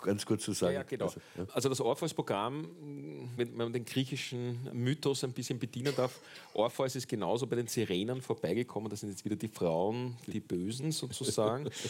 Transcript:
ganz kurz zu sagen. Ja, genau. Also das Orpheus-Programm, wenn man den griechischen Mythos ein bisschen bedienen darf, Orpheus ist genauso bei den Sirenen vorbeigekommen, das sind jetzt wieder die Frauen, die Bösen sozusagen.